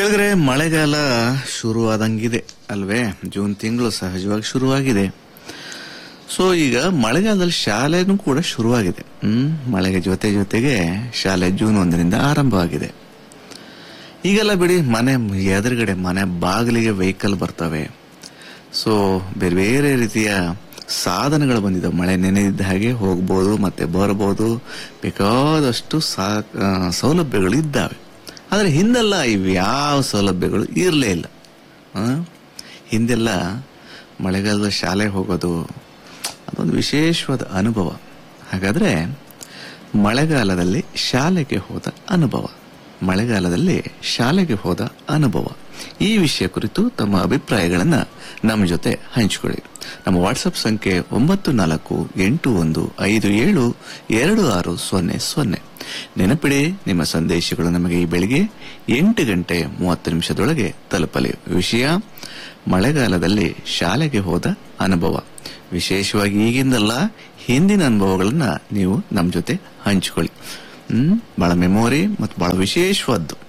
ಕೇಳಿದ್ರೆ ಮಳೆಗಾಲ ಶುರುವಾದಂಗಿದೆ ಅಲ್ವೇ? ಜೂನ್ ತಿಂಗಳು ಸಹಜವಾಗಿ ಶುರುವಾಗಿದೆ. ಸೊ ಈಗ ಮಳೆಗಾಲದಲ್ಲಿ ಶಾಲೆನೂ ಕೂಡ ಶುರುವಾಗಿದೆ. ಮಳೆಗೆ ಜೊತೆಗೆ ಶಾಲೆ ಜೂನ್ 1ರಿಂದ ಆರಂಭವಾಗಿದೆ. ಈಗೆಲ್ಲ ಬಿಡಿ, ಮನೆ ಎದುರುಗಡೆ ಮನೆ ಬಾಗಿಲಿಗೆ ವೆಹಿಕಲ್ ಬರ್ತವೆ. ಸೊ ಬೇರೆ ಬೇರೆ ರೀತಿಯ ಸಾಧನಗಳು ಬಂದಿದ್ದಾವೆ. ಮಳೆ ನೆನೆದಿದ್ದ ಹಾಗೆ ಹೋಗ್ಬೋದು, ಮತ್ತೆ ಬರ್ಬೋದು. ಬೇಕಾದಷ್ಟು ಸೌಲಭ್ಯಗಳು ಇದ್ದಾವೆ. ಆದರೆ ಹಿಂದೆಲ್ಲ ಇವ್ಯಾವ ಸೌಲಭ್ಯಗಳು ಇರಲೇ ಇಲ್ಲ. ಹಿಂದೆಲ್ಲ ಮಳೆಗಾಲದ ಶಾಲೆಗೆ ಹೋಗೋದು ಅದೊಂದು ವಿಶೇಷವಾದ ಅನುಭವ. ಹಾಗಾದ್ರೆ ಮಳೆಗಾಲದಲ್ಲಿ ಶಾಲೆಗೆ ಹೋದ ಅನುಭವ ಈ ವಿಷಯ ಕುರಿತು ತಮ್ಮ ಅಭಿಪ್ರಾಯಗಳನ್ನ ನಮ್ಮ ಜೊತೆ ಹಂಚಿಕೊಳ್ಳಿ. ನಮ್ಮ ವಾಟ್ಸಪ್ ಸಂಖ್ಯೆ 9481572600. ನೆನಪಿಡಿ, ನಿಮ್ಮ ಸಂದೇಶಗಳು ನಮಗೆ ಈ ಬೆಳಿಗ್ಗೆ 8:30 ತಲುಪಲಿ. ವಿಷಯ ಮಳೆಗಾಲದಲ್ಲಿ ಶಾಲೆಗೆ ಹೋದ ಅನುಭವ. ವಿಶೇಷವಾಗಿ ಈಗಿಂದಲ್ಲ, ಹಿಂದಿನ ಅನುಭವಗಳನ್ನ ನೀವು ನಮ್ಮ ಜೊತೆ ಹಂಚಿಕೊಳ್ಳಿ. ಬಹಳ ಮೆಮೊರಿ ಮತ್ತು ಬಹಳ ವಿಶೇಷವಾದ್ದು.